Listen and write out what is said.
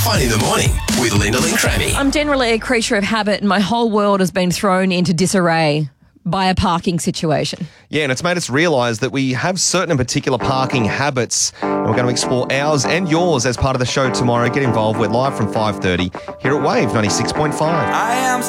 Fine in the morning with Linda Lynn Crammy. I'm generally a creature of habit and my whole world has been thrown into disarray by a parking situation. Yeah, and it's made us realise that we have certain and particular parking habits, and we're going to explore ours and yours as part of the show tomorrow. Get involved. We're live from 5:30 here at Wave 96.5. I am